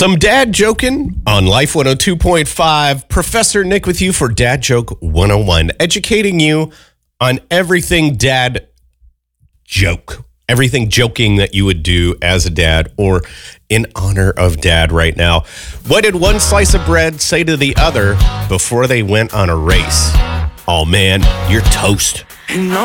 Some dad joking on Life 102.5. Professor Nick with you for Dad Joke 101, educating you on everything dad joke, everything joking that you would do as a dad or in honor of dad right now. What did one slice of bread say to the other before they went on a race? Oh man, you're toast.